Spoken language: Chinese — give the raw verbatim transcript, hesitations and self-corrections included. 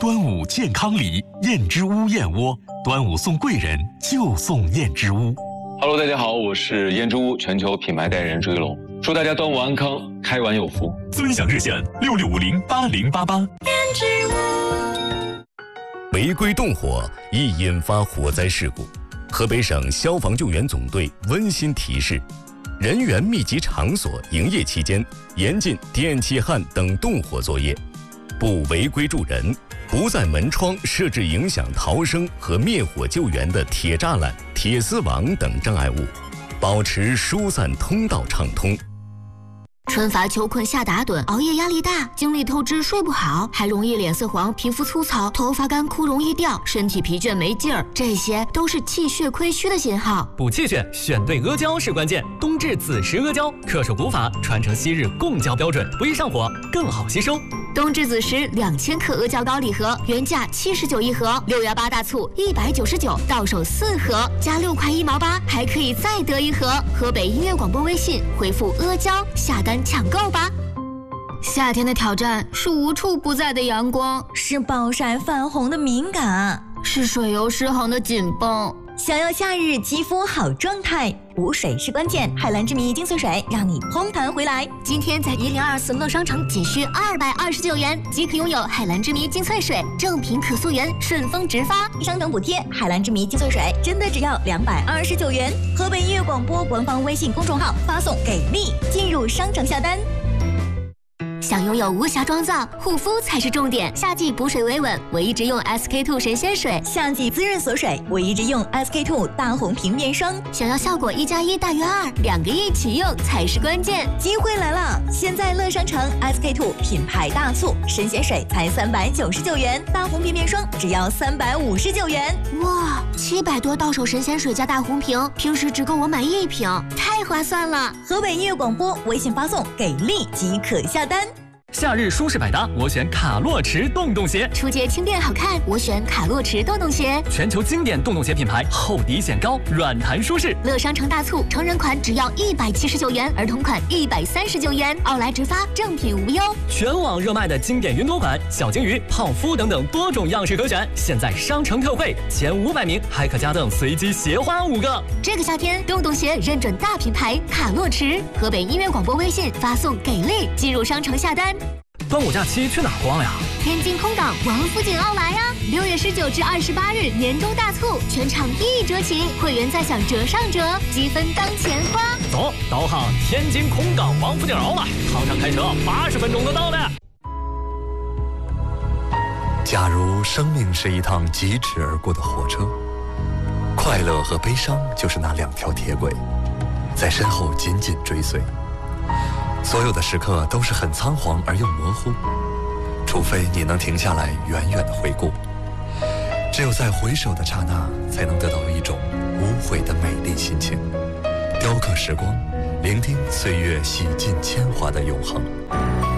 端午健康礼，燕之屋燕窝，端午送贵人就送燕之屋。 Hello， 大家好，我是燕之屋全球品牌代言人朱一龙，祝大家端午安康，开完有福。 尊享热线六六五零八零八八。燕之屋。违规动火易引发火灾事故，河北省消防救援总队温馨提示：人员密集场所营业期间，严禁电气焊等动火作业，不违规助人，不在门窗设置影响逃生和灭火救援的铁栅栏、铁丝网等障碍物，保持疏散通道畅通。 春乏秋困夏打盹，熬夜压力大，精力透支睡不好，还容易脸色黄、皮肤粗糙、头发干枯容易掉，身体疲倦没劲儿，这些都是气血亏虚的信号。 补气血，选对阿胶是关键。冬至子时阿胶，恪守古法，传承昔日贡胶标准，不易上火，更好吸收。 冬至子时两千克阿胶膏礼盒，原价七十九一盒，六幺八大促一百九十九，到手四盒，加六块一毛八，还可以再得一盒。河北音乐广播微信回复阿胶下单抢购吧。夏天的挑战是无处不在的阳光， 是暴晒泛红的敏感， 是水油失衡的紧绷。 想要夏日肌肤好状态，补水是关键。海蓝之谜精粹水让你嘭弹回来。 今天在一零二四乐商城仅需二百二十九元即可拥有海蓝之谜精粹水，正品可溯源，顺丰直发， 商城补贴。海蓝之谜精粹水真的只要两百二十九元。河北音乐广播官方微信公众号发送给力，进入商城下单。 想拥有无瑕妆造，护肤才是重点。夏季补水维稳，我一直用 S K two 神仙水； 夏季滋润锁水，我一直用 S K two 大红瓶面霜。 想要效果一加一大于二，两个一起用才是关键。 机会来了！现在乐商城 S K two 品牌大促，神仙水才三百九十九元，大红瓶面霜只要三百五十九元。 哇，七百多到手神仙水加大红瓶，平时只够我买一瓶，太划算了！ 河北音乐广播微信发送给力即可下单。 夏日舒适百搭，我选卡洛驰洞洞鞋。 出街轻便好看，我选卡洛驰洞洞鞋。 全球经典洞洞鞋品牌，厚底显高，软弹舒适。 乐商城大促，成人款只要一百七十九元，儿童款一百三十九元，奥莱直发，正品无忧。 全网热卖的经典云朵款、小金鱼、泡芙等等多种样式可选，现在商城特惠，前五百名还可加赠随机鞋花五个。 这个夏天，洞洞鞋认准大品牌卡洛驰。河北音乐广播微信发送给力，进入商城下单。 端午假期去哪逛呀？ 天津空港王府井奥莱呀！六月十九至二十八日年终大促，全场一折起，会员再享折上折，积分当钱花。 走，导航天津空港王府井奥莱，航上开车八十分钟就到了。 假如生命是一趟疾驰而过的火车，快乐和悲伤就是那两条铁轨，在身后紧紧追随。所有的时刻都是很仓皇而又模糊，除非你能停下来远远的回顾，只有在回首的刹那，才能得到一种无悔的美丽心情，雕刻时光，聆听岁月洗尽铅华的永恒。